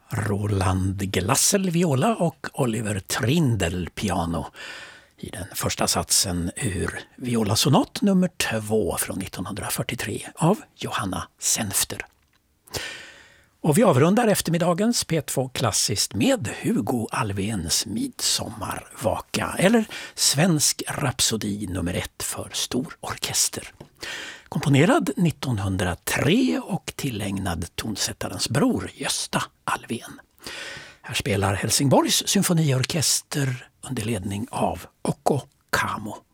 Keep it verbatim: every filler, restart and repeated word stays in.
Roland Glassel viola och Oliver Trindel piano i den första satsen ur violasonat nummer två från nittonhundrafyrtiotre av Johanna Senfter. Och vi avrundar eftermiddagens P två klassiskt med Hugo Alfvéns Midsommarvaka eller Svensk rapsodi nummer ett för stor orkester. Komponerad nittonhundratre och tillägnad tonsättarens bror Gösta Alfvén. Här spelar Helsingborgs symfoniorkester under ledning av Occo Camo.